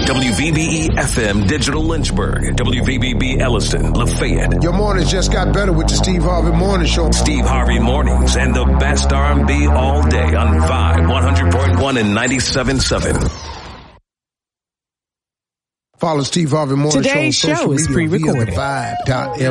WVBE FM Digital Lynchburg, WVBB Elliston, Lafayette. Your mornings just got better with the Steve Harvey Morning Show. Steve Harvey Mornings and the best R&B all day on Vibe 100.1 and 97.7. Follow Steve Harvey Morning Show on Today's show social is media pre-recorded. via the Vibe.fm.